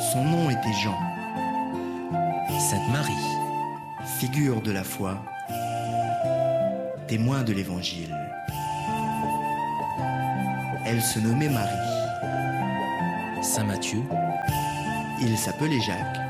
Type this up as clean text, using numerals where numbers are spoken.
Son nom était Jean. Sainte Marie, Figure de la foi, témoin de l'Évangile. Elle se nommait Marie. Saint Matthieu, Il s'appelait Jacques.